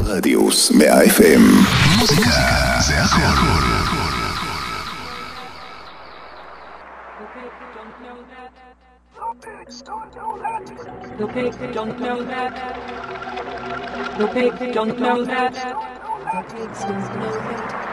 רדיוס 100 FM. מוזיקה זה הכל. The pigs don't know that. The pigs don't know that. The pigs don't know that.